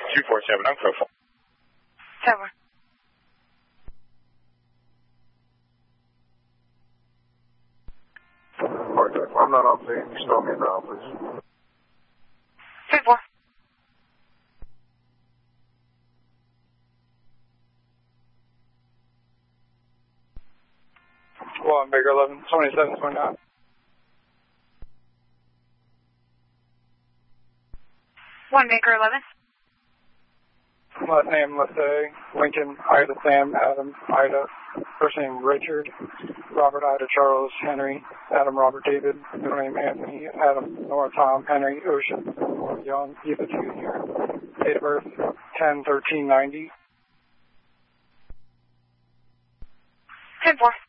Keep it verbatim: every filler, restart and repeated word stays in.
two four seven on Crowfoot. Seven. I'm not on scene. You stop me now, please. Three four. One Baker eleven, twenty-seven twenty-nine. One Baker eleven. Last name, let's say, Lincoln, Ida, Sam, Adam, Ida. First name, Richard, Robert, Ida, Charles, Henry, Adam, Robert, David. Middle name, Anthony, Adam, Nora, Tom, Henry, Ocean, Young, Eva, Junior Date of birth, ten thirteen ninety. Ten four.